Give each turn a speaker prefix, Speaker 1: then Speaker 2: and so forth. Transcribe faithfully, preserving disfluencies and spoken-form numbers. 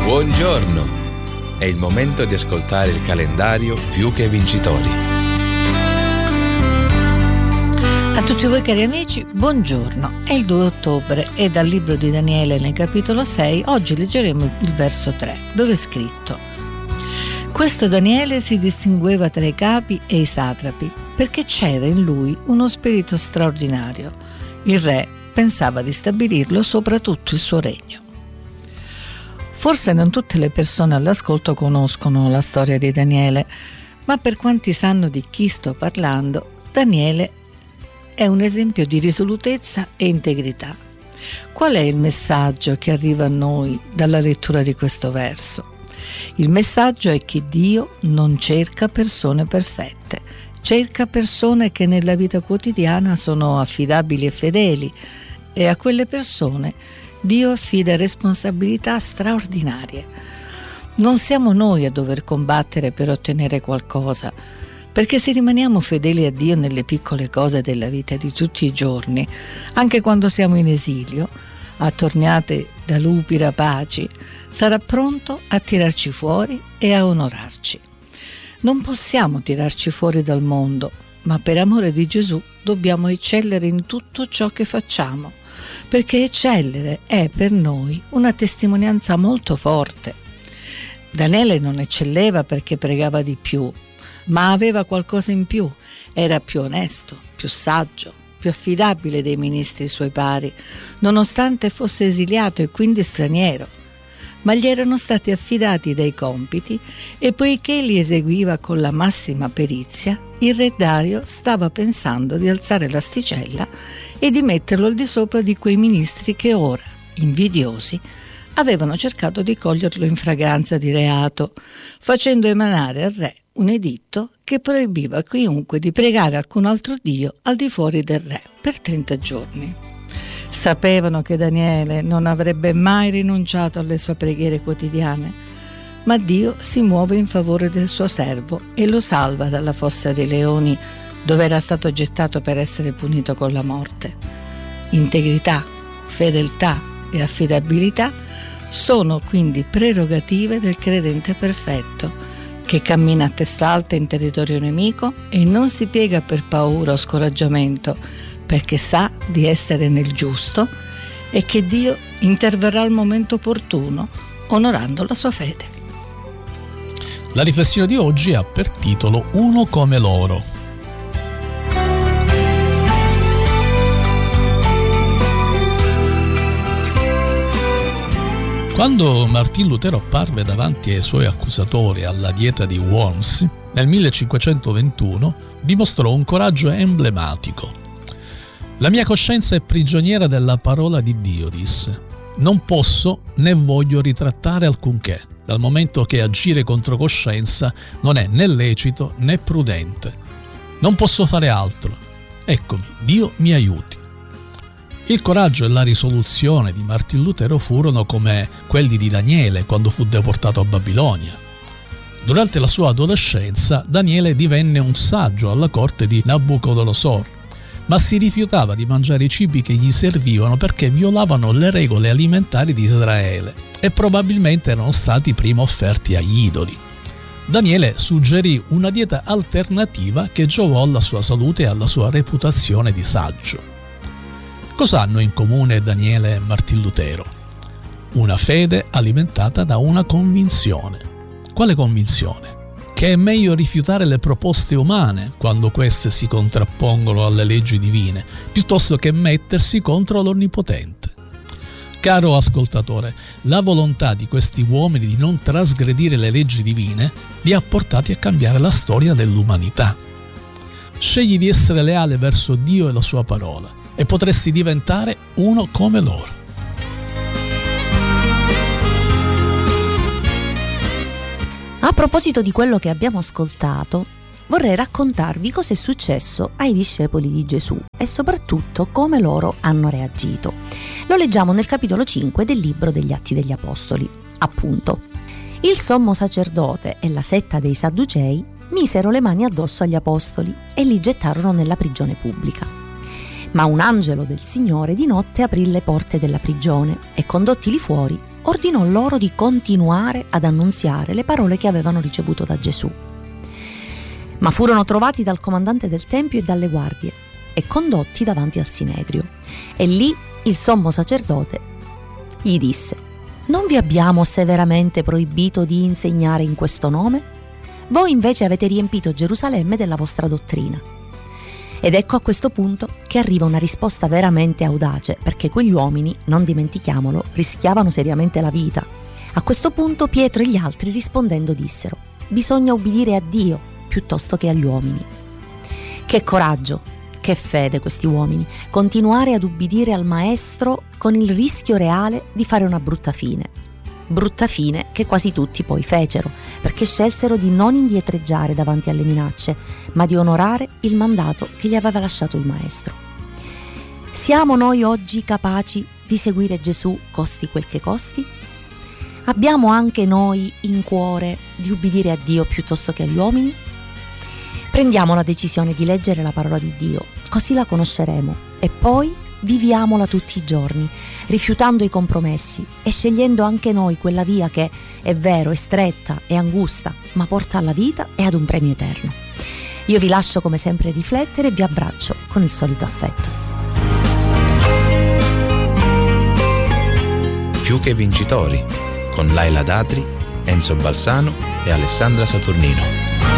Speaker 1: Buongiorno! È il momento di ascoltare il calendario Più che Vincitori.
Speaker 2: A tutti voi cari amici, buongiorno. È il due ottobre e dal libro di Daniele nel capitolo sei oggi leggeremo il verso tre, dove è scritto: Questo Daniele si distingueva tra i capi e i satrapi perché c'era in lui uno spirito straordinario. Il re pensava di stabilirlo sopra tutto il suo regno. Forse non tutte le persone all'ascolto conoscono la storia di Daniele, ma per quanti sanno di chi sto parlando, Daniele è un esempio di risolutezza e integrità. Qual è il messaggio che arriva a noi dalla lettura di questo verso? Il messaggio è che Dio non cerca persone perfette, cerca persone che nella vita quotidiana sono affidabili e fedeli, e a quelle persone Dio affida responsabilità straordinarie. Non siamo noi a dover combattere per ottenere qualcosa, perché se rimaniamo fedeli a Dio nelle piccole cose della vita di tutti i giorni, anche quando siamo in esilio, attorniate da lupi rapaci, sarà pronto a tirarci fuori e a onorarci. Non possiamo tirarci fuori dal mondo, ma per amore di Gesù dobbiamo eccellere in tutto ciò che facciamo, perché eccellere è per noi una testimonianza molto forte. Daniele non eccelleva perché pregava di più, ma aveva qualcosa in più, era più onesto, più saggio, più affidabile dei ministri suoi pari, nonostante fosse esiliato e quindi straniero. Ma gli erano stati affidati dei compiti e poiché li eseguiva con la massima perizia, il re Dario stava pensando di alzare l'asticella e di metterlo al di sopra di quei ministri che ora, invidiosi, avevano cercato di coglierlo in fragranza di reato, facendo emanare al re un editto che proibiva a chiunque di pregare alcun altro dio al di fuori del re per trenta giorni. Sapevano che Daniele non avrebbe mai rinunciato alle sue preghiere quotidiane, ma Dio si muove in favore del suo servo e lo salva dalla fossa dei leoni, dove era stato gettato per essere punito con la morte. Integrità, fedeltà e affidabilità sono quindi prerogative del credente perfetto, che cammina a testa alta in territorio nemico e non si piega per paura o scoraggiamento, perché sa di essere nel giusto e che Dio interverrà al momento opportuno, onorando la sua fede.
Speaker 3: La riflessione di oggi ha per titolo Uno come loro. Quando Martin Lutero apparve davanti ai suoi accusatori alla dieta di Worms nel millecinquecentoventuno, dimostrò un coraggio emblematico. La mia coscienza è prigioniera della parola di Dio, disse. Non posso né voglio ritrattare alcunché, dal momento che agire contro coscienza non è né lecito né prudente. Non posso fare altro. Eccomi, Dio mi aiuti. Il coraggio e la risoluzione di Martin Lutero furono come quelli di Daniele quando fu deportato a Babilonia. Durante la sua adolescenza, Daniele divenne un saggio alla corte di Nabucodonosor, ma si rifiutava di mangiare i cibi che gli servivano perché violavano le regole alimentari di Israele e probabilmente erano stati prima offerti agli idoli. Daniele suggerì una dieta alternativa che giovò alla sua salute e alla sua reputazione di saggio. Cosa hanno in comune Daniele e Martin Lutero? Una fede alimentata da una convinzione. Quale convinzione? Che è meglio rifiutare le proposte umane quando queste si contrappongono alle leggi divine, piuttosto che mettersi contro l'Onnipotente. Caro ascoltatore, la volontà di questi uomini di non trasgredire le leggi divine li ha portati a cambiare la storia dell'umanità. Scegli di essere leale verso Dio e la sua parola e potresti diventare uno come loro.
Speaker 4: A proposito di quello che abbiamo ascoltato, vorrei raccontarvi cosa è successo ai discepoli di Gesù e soprattutto come loro hanno reagito. Lo leggiamo nel capitolo cinque del libro degli Atti degli Apostoli. Appunto, il sommo sacerdote e la setta dei Sadducei misero le mani addosso agli apostoli e li gettarono nella prigione pubblica. Ma un angelo del Signore di notte aprì le porte della prigione e, condottili fuori, ordinò loro di continuare ad annunziare le parole che avevano ricevuto da Gesù. Ma furono trovati dal comandante del Tempio e dalle guardie e condotti davanti al Sinedrio. E lì il sommo sacerdote gli disse: «Non vi abbiamo severamente proibito di insegnare in questo nome? Voi invece avete riempito Gerusalemme della vostra dottrina». Ed ecco a questo punto che arriva una risposta veramente audace, perché quegli uomini, non dimentichiamolo, rischiavano seriamente la vita. A questo punto Pietro e gli altri, rispondendo, dissero: «Bisogna ubbidire a Dio piuttosto che agli uomini». Che coraggio, che fede questi uomini, continuare ad ubbidire al Maestro con il rischio reale di fare una brutta fine. Brutta fine che quasi tutti poi fecero, perché scelsero di non indietreggiare davanti alle minacce, ma di onorare il mandato che gli aveva lasciato il Maestro. Siamo noi oggi capaci di seguire Gesù costi quel che costi? Abbiamo anche noi in cuore di ubbidire a Dio piuttosto che agli uomini? Prendiamo la decisione di leggere la parola di Dio, così la conosceremo, e poi viviamola tutti i giorni, rifiutando i compromessi e scegliendo anche noi quella via che, è vero, è stretta, è angusta, ma porta alla vita e ad un premio eterno. Io vi lascio come sempre riflettere e vi abbraccio con il solito affetto.
Speaker 1: Più che vincitori, con Laila Datri, Enzo Balsano e Alessandra Saturnino.